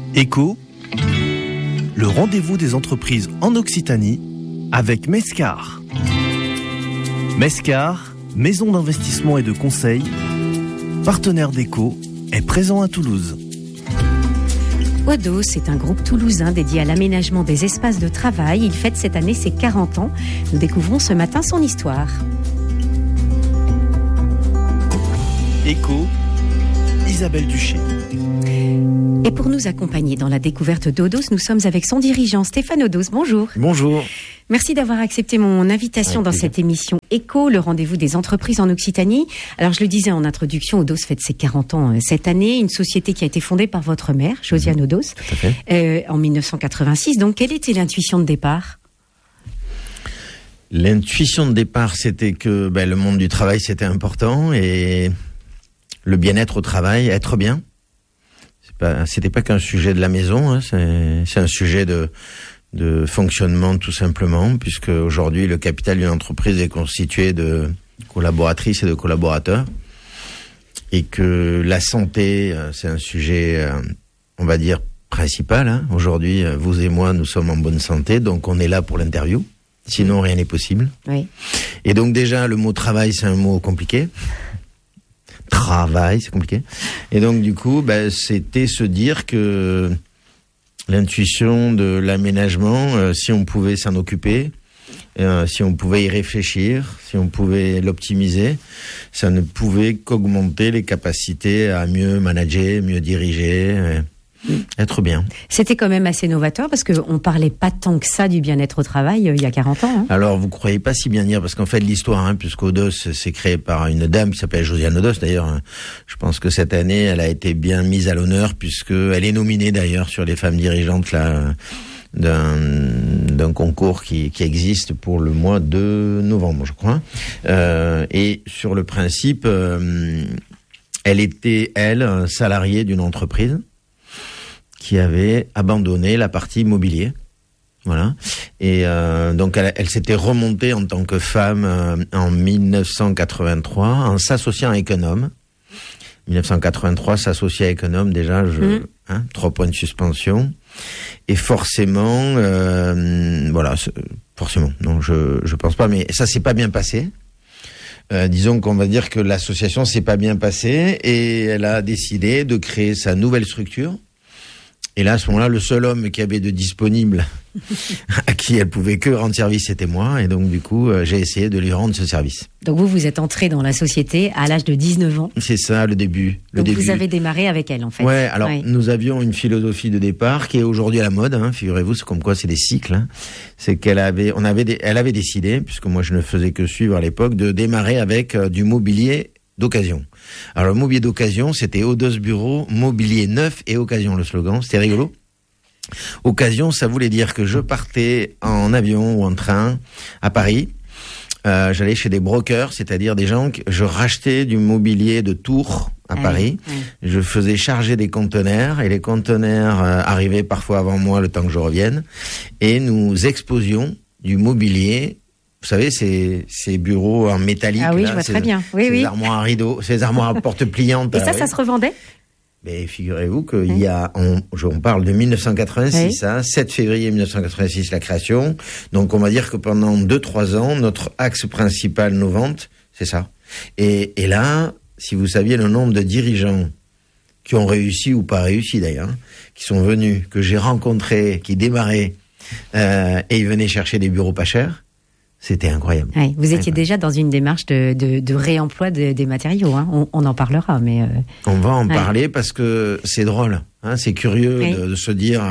Éco, le rendez-vous des entreprises en Occitanie avec Mescar. Mescar, maison d'investissement et de conseil, partenaire d'Éco, est présent à Toulouse. Odos est un groupe toulousain dédié à l'aménagement des espaces de travail. Il fête cette année ses 40 ans. Nous découvrons ce matin son histoire. Éco, Isabelle Duché. Et pour nous accompagner dans la découverte d'Odos, nous sommes avec son dirigeant Stéphane Odos. Bonjour. Bonjour. Merci d'avoir accepté mon invitation dans cette émission Éco, le rendez-vous des entreprises en Occitanie. Alors je le disais en introduction, Odos fête ses 40 ans cette année, une société qui a été fondée par votre mère, Josiane Odos, en 1986. Donc quelle était l'intuition de départ ? L'intuition de départ, c'était que le monde du travail, c'était important et le bien-être au travail, être bien. C'était pas qu'un sujet de la maison, hein, c'est un sujet de fonctionnement tout simplement, puisque aujourd'hui le capital d'une entreprise est constitué de collaboratrices et de collaborateurs, et que la santé c'est un sujet, on va dire principal. Hein. Aujourd'hui, vous et moi, nous sommes en bonne santé, donc on est là pour l'interview. Sinon, rien n'est possible. Oui. Et donc déjà, le mot travail, c'est un mot compliqué. Travail, c'est compliqué. Et donc du coup, c'était se dire que l'intuition de l'aménagement, si on pouvait s'en occuper, si on pouvait y réfléchir, si on pouvait l'optimiser, ça ne pouvait qu'augmenter les capacités à mieux manager, mieux diriger, être bien. C'était quand même assez novateur parce qu'on parlait pas tant que ça du bien-être au travail il y a 40 ans. Hein. Alors vous croyez pas si bien dire, parce qu'en fait l'histoire, puisqu'Odos c'est créé par une dame qui s'appelle Josiane Odos. D'ailleurs, je pense que cette année elle a été bien mise à l'honneur, puisqu'elle est nominée d'ailleurs sur les femmes dirigeantes là d'un concours qui existe pour le mois de novembre, je crois. Et sur le principe, elle était salariée d'une entreprise qui avait abandonné la partie immobilier. Voilà. Et donc elle s'était remontée en tant que femme en 1983 en s'associant à Econome. 1983, s'associer à Econome, déjà, 3 points de suspension. Et forcément, forcément, non, je pense pas, mais ça s'est pas bien passé. Disons qu'on va dire que l'association s'est pas bien passée et elle a décidé de créer sa nouvelle structure. Et là, à ce moment-là, le seul homme qui avait de disponible, à qui elle pouvait que rendre service, c'était moi. Et donc, du coup, j'ai essayé de lui rendre ce service. Donc, vous êtes entré dans la société à l'âge de 19 ans. C'est ça, le début. Donc, vous avez démarré avec elle, en fait. Ouais, alors, nous avions une philosophie de départ qui est aujourd'hui à la mode, figurez-vous, c'est comme quoi c'est des cycles. C'est elle avait décidé, puisque moi je ne faisais que suivre à l'époque, de démarrer avec du mobilier d'occasion. Alors, le mobilier d'occasion, c'était Odos Bureau, mobilier neuf et occasion, le slogan. C'était rigolo. Occasion, ça voulait dire que je partais en avion ou en train à Paris. J'allais chez des brokers, c'est-à-dire des gens que je rachetais du mobilier de Tours à Paris. Je faisais charger des conteneurs et les conteneurs arrivaient parfois avant moi le temps que je revienne. Et nous exposions du mobilier. Vous savez, ces bureaux en métallique. Ah oui, je vois très bien. Oui. Armoires à rideaux, ces armoires à porte pliantes. Et ça se revendait ? Mais figurez-vous qu'il y a, on parle de 1986, 7 février 1986, la création. Donc on va dire que pendant 2-3 ans, notre axe principal, nos ventes, c'est ça. Et là, si vous saviez le nombre de dirigeants qui ont réussi ou pas réussi d'ailleurs, qui sont venus, que j'ai rencontrés, qui démarraient, et ils venaient chercher des bureaux pas chers. C'était incroyable. Ouais, vous étiez déjà dans une démarche de réemploi des matériaux. On en parlera, mais... On va en parler parce que c'est drôle. C'est curieux de se dire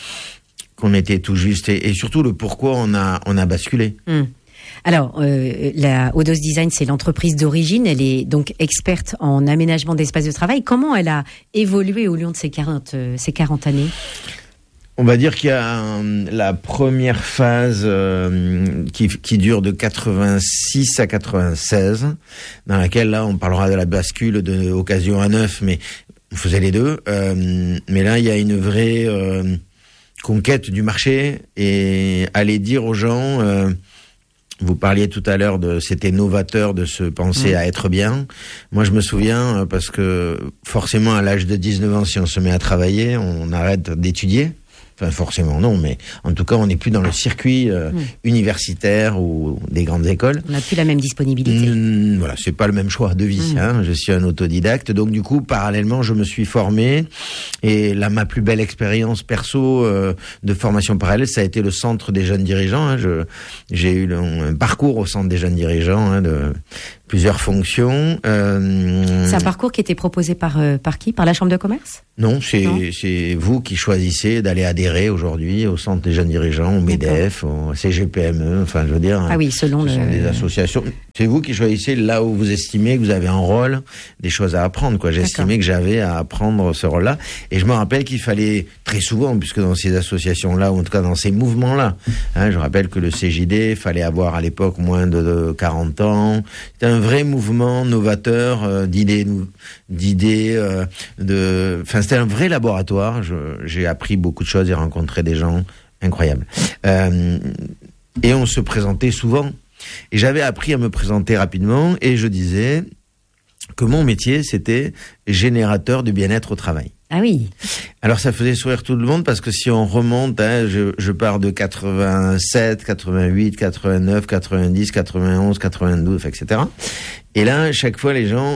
qu'on était tout juste. Et surtout le pourquoi on a basculé. Alors, la Odos Design, c'est l'entreprise d'origine. Elle est donc experte en aménagement d'espaces de travail. Comment elle a évolué au long de ces 40 années ? On va dire qu'il y a la première phase qui dure de 86 à 96, dans laquelle là on parlera de la bascule de occasion à neuf, mais on faisait les deux. Mais là il y a une vraie conquête du marché et aller dire aux gens Vous parliez tout à l'heure c'était novateur de se penser à être bien. Moi, je me souviens, parce que forcément, à l'âge de 19 ans, si on se met à travailler, on arrête d'étudier. Enfin, forcément non, mais en tout cas, on n'est plus dans le circuit universitaire ou des grandes écoles. On n'a plus la même disponibilité. Voilà, c'est pas le même choix de vie. Je suis un autodidacte, donc du coup, parallèlement, je me suis formé. Et là, ma plus belle expérience perso de formation parallèle, ça a été le centre des jeunes dirigeants. J'ai eu un parcours au centre des jeunes dirigeants de plusieurs fonctions. C'est un parcours qui était proposé par qui ? Par la Chambre de commerce ? Non, c'est vous qui choisissez d'aller adhérer aujourd'hui au Centre des jeunes dirigeants, au MEDEF, au CGPME, enfin je veux dire. Ah oui, selon des associations. C'est vous qui choisissez là où vous estimez que vous avez un rôle, des choses à apprendre, quoi. J'estimais que j'avais à apprendre ce rôle-là. Et je me rappelle qu'il fallait très souvent, puisque dans ces associations-là, ou en tout cas dans ces mouvements-là, je rappelle que le CJD, fallait avoir à l'époque moins de 40 ans. C'était un vrai mouvement novateur d'idées, c'était un vrai laboratoire. J'ai appris beaucoup de choses et rencontré des gens incroyables. Et on se présentait souvent. Et j'avais appris à me présenter rapidement et je disais que mon métier, c'était générateur de bien-être au travail. Ah oui. Alors ça faisait sourire tout le monde parce que si on remonte, je pars de 87, 88, 89, 90, 91, 92, etc. Et là, chaque fois, les gens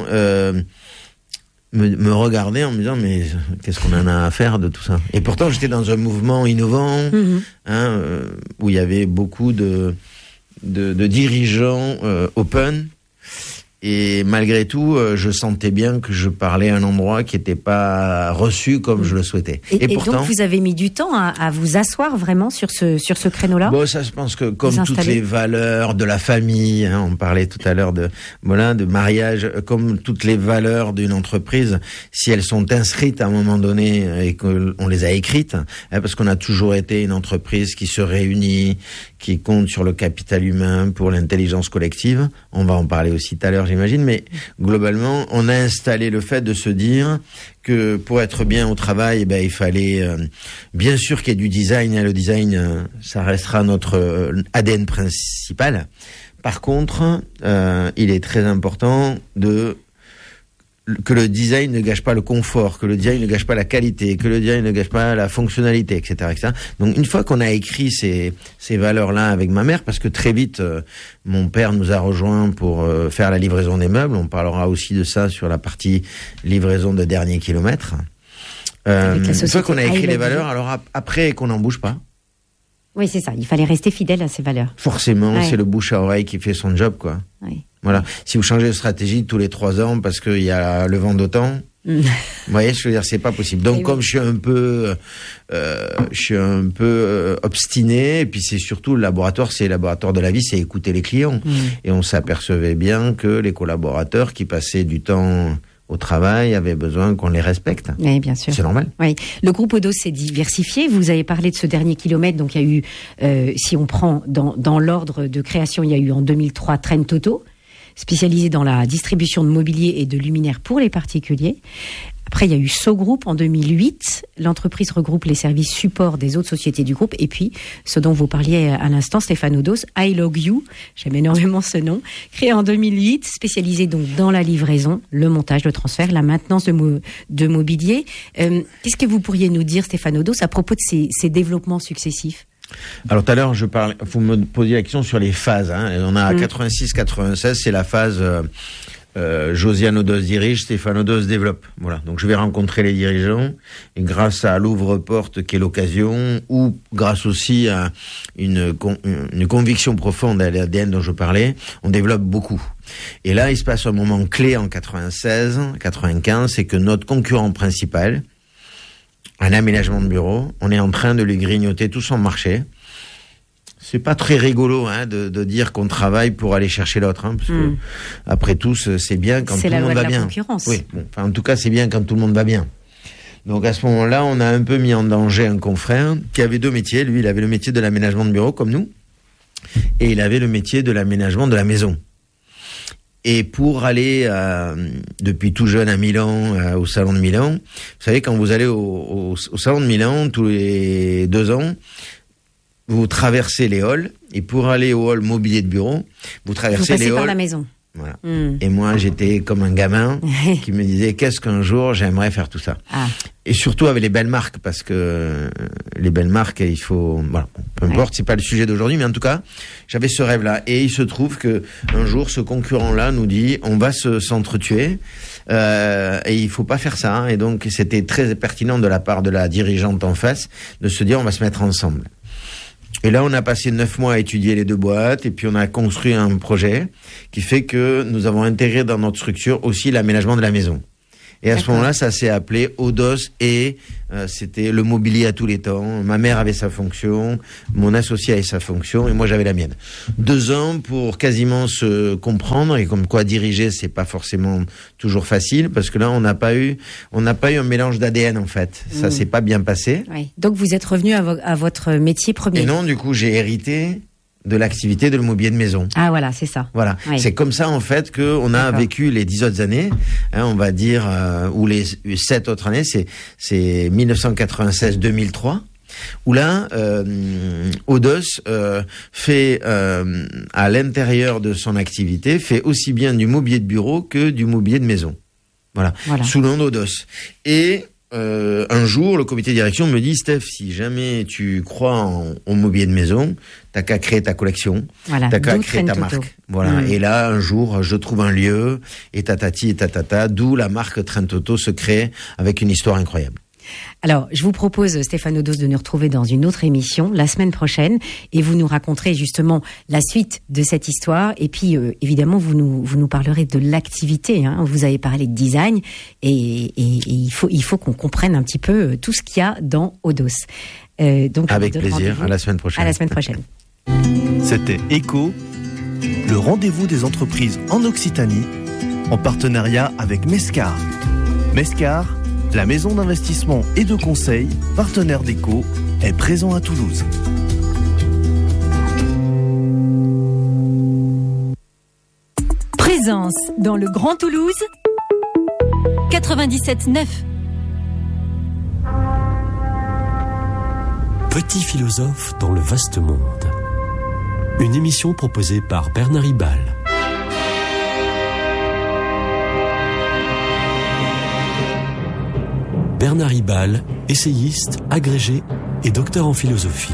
me regardaient en me disant mais qu'est-ce qu'on en a à faire de tout ça ? Et pourtant, j'étais dans un mouvement innovant, où il y avait beaucoup de dirigeants open. Et malgré tout, je sentais bien que je parlais à un endroit qui n'était pas reçu comme je le souhaitais. Et pourtant, donc vous avez mis du temps à vous asseoir vraiment sur ce créneau-là ? Bon, ça, je pense que comme toutes les valeurs de la famille, on parlait tout à l'heure de mariage, comme toutes les valeurs d'une entreprise, si elles sont inscrites à un moment donné et qu'on les a écrites, parce qu'on a toujours été une entreprise qui se réunit, qui compte sur le capital humain pour l'intelligence collective. On va en parler aussi tout à l'heure, j'imagine, mais globalement, on a installé le fait de se dire que pour être bien au travail, il fallait bien sûr qu'il y ait du design. Le design, ça restera notre ADN principal. Par contre, il est très important que le design ne gâche pas le confort, que le design ne gâche pas la qualité, que le design ne gâche pas la fonctionnalité, etc., etc. Donc, une fois qu'on a écrit ces valeurs-là avec ma mère, parce que très vite, mon père nous a rejoints pour faire la livraison des meubles. On parlera aussi de ça sur la partie livraison de dernier kilomètre. Une fois qu'on a écrit les valeurs, alors après qu'on n'en bouge pas. Oui, c'est ça. Il fallait rester fidèle à ces valeurs. Forcément, c'est le bouche à oreille qui fait son job, quoi. Oui. Voilà. Si vous changez de stratégie tous les 3 ans parce qu'il y a le vent d'automne, vous voyez, je veux dire, c'est pas possible. Donc, comme je suis un peu obstiné, et puis c'est surtout le laboratoire de la vie, c'est écouter les clients. Et on s'apercevait bien que les collaborateurs qui passaient du temps au travail avaient besoin qu'on les respecte. Oui, bien sûr. C'est normal. Oui. Le groupe Odos s'est diversifié. Vous avez parlé de ce dernier kilomètre. Donc, il y a eu, si on prend dans l'ordre de création, il y a eu en 2003 Trend Toto, spécialisé dans la distribution de mobilier et de luminaires pour les particuliers. Après, il y a eu So Group en 2008. L'entreprise regroupe les services support des autres sociétés du groupe. Et puis, ce dont vous parliez à l'instant, Stéphane Odos, I Log You, j'aime énormément ce nom, créé en 2008, spécialisé donc dans la livraison, le montage, le transfert, la maintenance de mobilier. Qu'est-ce que vous pourriez nous dire, Stéphane Odos, à propos de ces développements successifs ? Alors tout à l'heure, vous me posiez la question sur les phases. On a 86-96, c'est la phase Josiane Odos dirige, Stéphane Odos développe. Voilà. Donc je vais rencontrer les dirigeants et grâce à l'ouvre-porte qui est l'occasion, ou grâce aussi à une conviction profonde à l'ADN dont je parlais, on développe beaucoup. Et là, il se passe un moment clé en 96-95, c'est que notre concurrent principal, un aménagement de bureau, on est en train de lui grignoter tout son marché. C'est pas très rigolo de dire qu'on travaille pour aller chercher l'autre, parce que après tout, c'est bien quand tout le monde va bien. C'est la loi de la concurrence. Oui, en tout cas, c'est bien quand tout le monde va bien. Donc à ce moment-là, on a un peu mis en danger un confrère qui avait 2 métiers. Lui, il avait le métier de l'aménagement de bureau comme nous, et il avait le métier de l'aménagement de la maison. Et pour aller depuis tout jeune à Milan, au salon de Milan, vous savez, quand vous allez au salon de Milan tous les 2 ans, vous traversez les halls, et pour aller au hall mobilier de bureau, vous traversez les halls. Par la maison. Voilà. Et moi, j'étais comme un gamin qui me disait qu'est-ce qu'un jour j'aimerais faire tout ça. Et surtout avec les belles marques, parce que les belles marques, il faut, voilà, peu importe, c'est pas le sujet d'aujourd'hui, mais en tout cas, j'avais ce rêve-là. Et il se trouve que un jour, ce concurrent-là nous dit, on va s'entretuer, et il faut pas faire ça. Hein. Et donc, c'était très pertinent de la part de la dirigeante en face de se dire, on va se mettre ensemble. Et là, on a passé 9 mois à étudier les 2 boîtes, et puis on a construit un projet qui fait que nous avons intégré dans notre structure aussi l'aménagement de la maison. Et à ce moment-là, ça s'est appelé Odos, et c'était le mobilier à tous les temps. Ma mère avait sa fonction, mon associé avait sa fonction, et moi j'avais la mienne. 2 ans pour quasiment se comprendre, et comme quoi diriger, c'est pas forcément toujours facile, parce que là, on n'a pas eu un mélange d'ADN en fait. Ça s'est pas bien passé. Oui. Donc vous êtes revenu à votre métier premier. Et non, du coup, j'ai hérité de l'activité de l'immobilier de maison. Ah voilà, c'est ça. Voilà, c'est comme ça en fait que on a vécu les 10 autres années, hein, on va dire, ou les 7 autres années, c'est 1996-2003, où là, Odos fait à l'intérieur de son activité, fait aussi bien du mobilier de bureau que du mobilier de maison. Voilà. Sous le nom d'Odos. Et un jour, le comité de direction me dit, Steph, si jamais tu crois au mobilier de maison, t'as qu'à créer ta collection, t'as qu'à créer ta marque. Voilà. Et là, un jour, je trouve un lieu, et tatati et tatata, d'où la marque Train Toto se crée avec une histoire incroyable. Alors, je vous propose, Stéphane Odos, de nous retrouver dans une autre émission la semaine prochaine, et vous nous raconterez justement la suite de cette histoire. Et puis, évidemment, vous nous parlerez de l'activité. Hein. Vous avez parlé de design, et il faut qu'on comprenne un petit peu tout ce qu'il y a dans Odos. Donc, avec plaisir. À la semaine prochaine. À la semaine prochaine. C'était ECO, le rendez-vous des entreprises en Occitanie, en partenariat avec Mescar. Mescar, la maison d'investissement et de conseil, partenaire d'ECO, est présent à Toulouse. Présence dans le Grand Toulouse, 97.9. Petit philosophe dans le vaste monde. Une émission proposée par Bernard Hibal. Bernard Hibal, essayiste, agrégé et docteur en philosophie.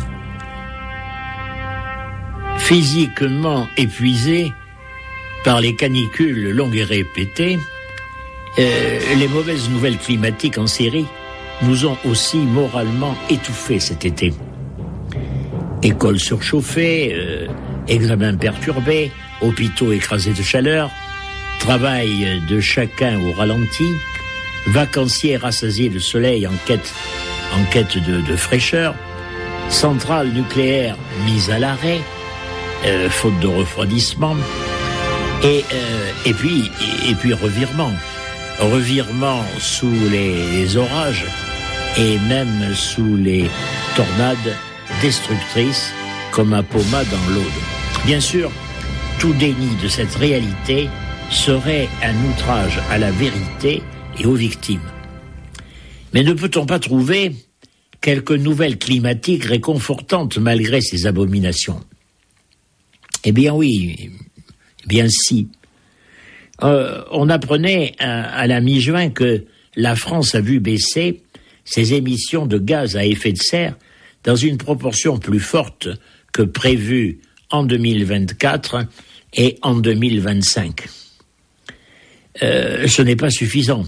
Physiquement épuisé par les canicules longues et répétées, les mauvaises nouvelles climatiques en série nous ont aussi moralement étouffés cet été. Écoles surchauffées, examens perturbés, hôpitaux écrasés de chaleur, travail de chacun au ralenti, vacanciers rassasiés de soleil en quête de fraîcheur, centrales nucléaires mises à l'arrêt, faute de refroidissement, et puis revirement sous les orages et même sous les tornades destructrices comme un Poma dans l'Aude. Bien sûr, tout déni de cette réalité serait un outrage à la vérité et aux victimes. Mais ne peut-on pas trouver quelques nouvelles climatiques réconfortantes malgré ces abominations ? Eh bien oui, bien si. On apprenait à la mi-juin que la France a vu baisser ses émissions de gaz à effet de serre dans une proportion plus forte que prévue en 2024 et en 2025. Ce n'est pas suffisant.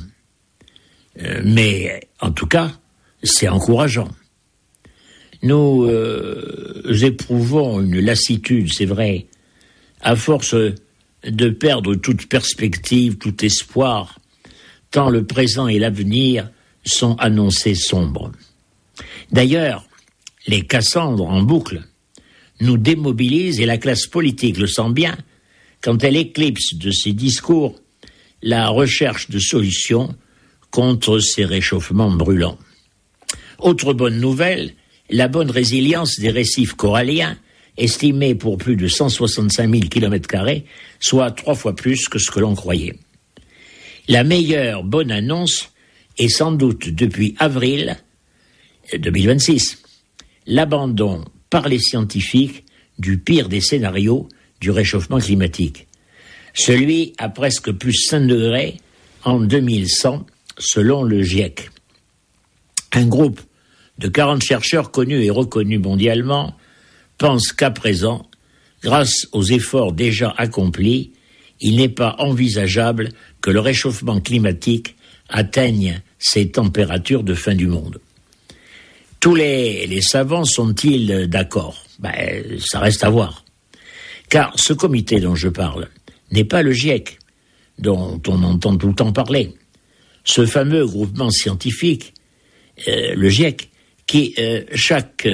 Mais en tout cas, c'est encourageant. Nous éprouvons une lassitude, c'est vrai, à force de perdre toute perspective, tout espoir, tant le présent et l'avenir sont annoncés sombres. D'ailleurs, les Cassandres en boucle nous démobilisent et la classe politique le sent bien quand elle éclipse de ses discours la recherche de solutions contre ces réchauffements brûlants. Autre bonne nouvelle, la bonne résilience des récifs coralliens, estimés pour plus de 165 000 km², soit 3 fois plus que ce que l'on croyait. La meilleure bonne annonce est sans doute depuis avril 2026, l'abandon par les scientifiques du pire des scénarios du réchauffement climatique. Celui à presque plus 5 degrés en 2100, selon le GIEC. Un groupe de 40 chercheurs connus et reconnus mondialement pense qu'à présent, grâce aux efforts déjà accomplis, il n'est pas envisageable que le réchauffement climatique atteigne ces températures de fin du monde. Tous les savants sont-ils d'accord ? Ça reste à voir. Car ce comité dont je parle n'est pas le GIEC, dont on entend tout le temps parler. Ce fameux groupement scientifique, le GIEC, qui chaque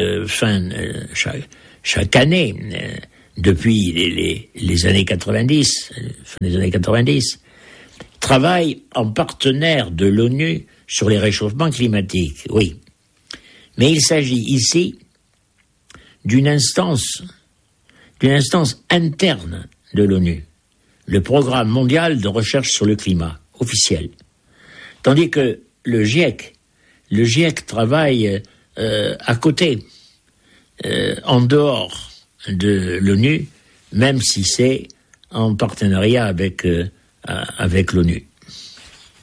année, depuis les années 90, fin des années 90, travaille en partenaire de l'ONU sur les réchauffements climatiques, oui. Mais il s'agit ici d'une instance interne de l'ONU, le Programme mondial de recherche sur le climat, officiel. Tandis que le GIEC travaille à côté, en dehors de l'ONU, même si c'est en partenariat avec l'ONU.